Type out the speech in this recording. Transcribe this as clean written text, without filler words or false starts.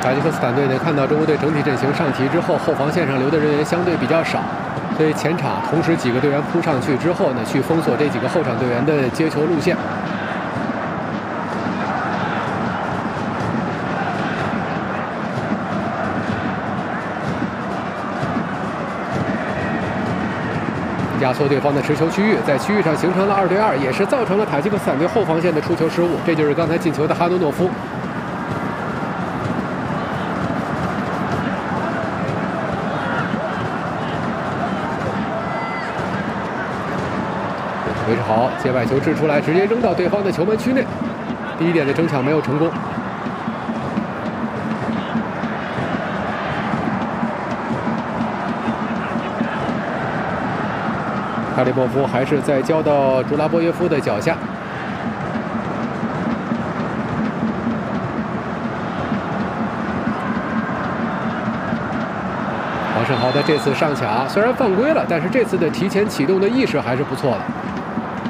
塔吉克斯坦队呢，看到中国队整体阵型上提之后，后防线上留的人员相对比较少，所以前场同时几个队员扑上去之后呢，去封锁这几个后场队员的接球路线。压缩对方的持球区域，在区域上形成了2对2，也是造成了塔吉克斯坦队后防线的出球失误。这就是刚才进球的哈努诺夫。维持好，接外球掷出来，直接扔到对方的球门区内。第一点的争抢没有成功。卡里波夫还是在交到朱拉波耶夫的脚下。王胜豪的这次上抢虽然犯规了，但是这次的提前启动的意识还是不错的。